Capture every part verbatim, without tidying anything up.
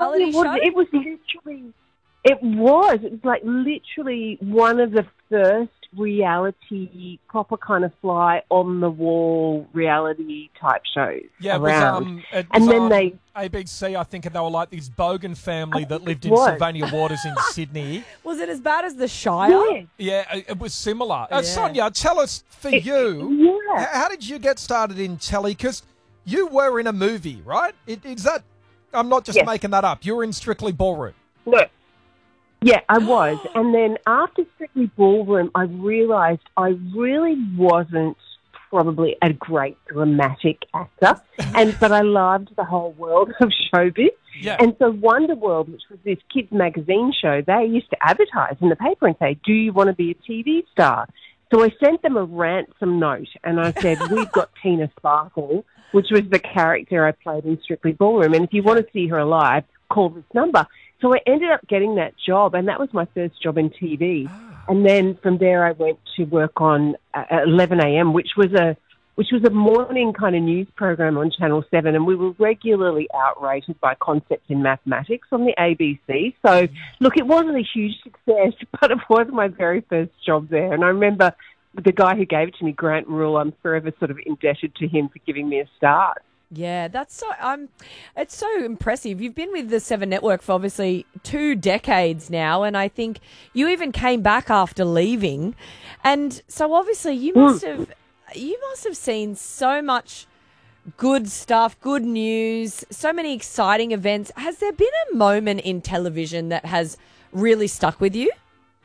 reality it was, show? It was literally, it was. It was like literally one of the first reality, proper kind of fly on the wall reality type shows. Yeah, it was, around. um, it was and then on they A B C, I think, and they were like this Bogan family that lived in was. Sylvania Waters in Sydney. Was it as bad as The Shire? Yeah. Yeah, it it was similar. Uh, Yeah. Sonia, tell us, for It- you, yeah. h- how did you get started in telly? Because you were in a movie, right? It, is that... I'm not just Yes. making that up. You were in Strictly Ballroom. No. Yeah, I was. And then after Strictly Ballroom, I realised I really wasn't probably a great dramatic actor, and but I loved the whole world of showbiz. Yeah. And so Wonder World, which was this kids' magazine show, they used to advertise in the paper and say, do you want to be a T V star? So I sent them a ransom note, and I said, we've got Tina Sparkle, which was the character I played in Strictly Ballroom, and if you want to see her alive, call this number. So I ended up getting that job, and that was my first job in T V. And then from there, I went to work on uh, at eleven a.m., which was a which was a morning kind of news program on Channel seven, and we were regularly outrated by concepts in mathematics on the A B C. So, look, it wasn't a huge success, but it was my very first job there. And I remember the guy who gave it to me, Grant Rule, I'm forever sort of indebted to him for giving me a start. Yeah, that's so. Um, it's so impressive. You've been with the Seven Network for obviously two decades now, and I think you even came back after leaving, and so obviously you must have, you must have seen so much good stuff, good news, so many exciting events. Has there been a moment in television that has really stuck with you?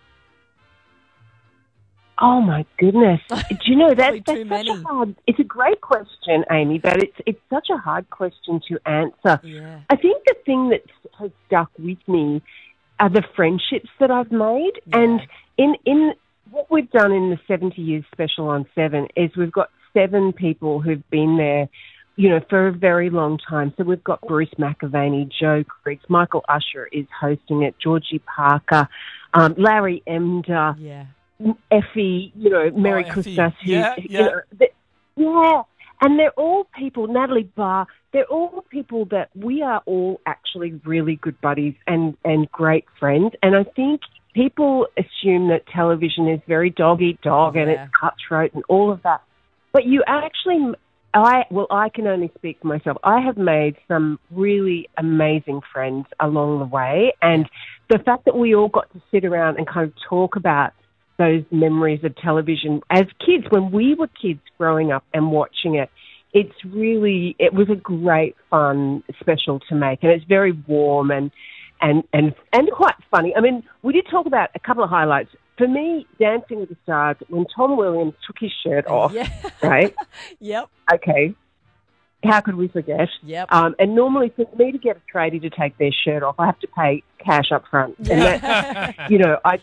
Oh my goodness! Do you know that, Probably that's too such many. a hard? It's a great question, Amy, but it's it's such a hard question to answer. Yeah. I think the thing that has stuck with me are the friendships that I've made, Yeah. and in in what we've done in the seventy years special on Seven is we've got seven people who've been there, you know, for a very long time. So we've got Bruce McAvaney, Joe Creeks, Michael Usher is hosting it, Georgie Parker, um, Larry Emder. Yeah. Effie, you know, Mary Effie. Kustas, who, Yeah, you yeah. know, th- yeah, and they're all people, Natalie Barr, they're all people that we are all actually really good buddies and, and great friends. And I think people assume that television is very dog eat dog and Yeah. it's cutthroat and all of that. But you actually, I, well, I can only speak for myself. I have made some really amazing friends along the way. And the fact that we all got to sit around and kind of talk about those memories of television as kids, when we were kids growing up and watching it, it's really, it was a great fun special to make, and it's very warm and, and, and, and quite funny. I mean, we did talk about a couple of highlights. For me, Dancing with the Stars, when Tom Williams took his shirt off, Yeah. right? Yep. Okay. How could we forget? Yep. Um, and normally for me to get a tradie to take their shirt off, I have to pay cash up front. And that, you know, I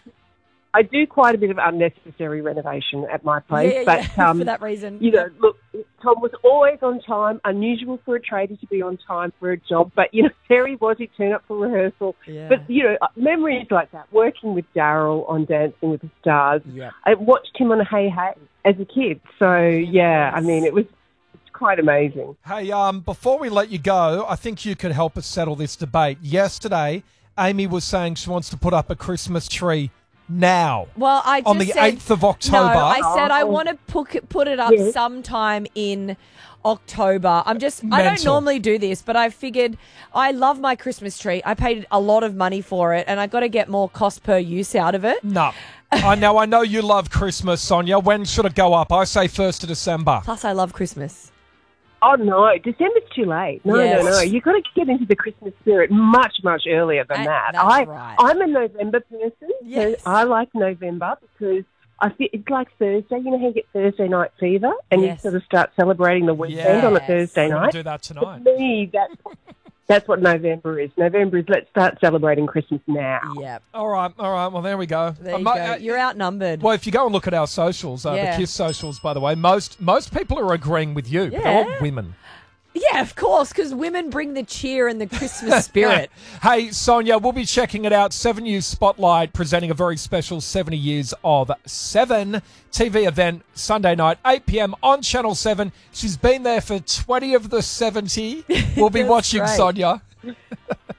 I do quite a bit of unnecessary renovation at my place, yeah, but yeah, um, for that reason. you know, look, Tom was always on time. Unusual for a tradie to be on time for a job, but you know, there he was. He turned up for rehearsal. Yeah. But you know, memories like that. Working with Daryl on Dancing with the Stars. Yep. I watched him on Hey Hey as a kid. So yeah, I mean, it was it's quite amazing. Hey, um, before we let you go, I think you could help us settle this debate. Yesterday, Amy was saying she wants to put up a Christmas tree now. Well, I just on the said, eighth of October. No, I said I Oh. want to put put it up Yes. sometime in October. I'm just I don't Mental. normally do this, but I figured I love my Christmas tree. I paid a lot of money for it, and I got to get more cost per use out of it. No. I know, I know you love Christmas, Sonia. When should it go up? I say first of December. Plus, I love Christmas. Oh no, December's too late. No, Yes. no, no. You've got to get into the Christmas spirit much, much earlier than Uh, that. that's I, right. I'm a November person. Yes. So I like November because I feel it's like Thursday. You know how you get Thursday night fever, and Yes. you sort of start celebrating the weekend on a Yes. Thursday We're going night. to do that For tonight. me, that's that's what November is. November is let's start celebrating Christmas now. Yep. All right, all right. Well, there we go. There Uh, you mo- go. uh, You're outnumbered. Well, if you go and look at our socials, uh, Yeah. the KISS socials, by the way, most most people are agreeing with you. They're Yeah. all women. Yeah, of course, because women bring the cheer and the Christmas spirit. Hey, Sonia, we'll be checking it out. Seven News Spotlight presenting a very special seventy years of Seven T V event Sunday night, eight p.m. on Channel seven. She's been there for twenty of the seventy. We'll be That's watching, right. Sonia.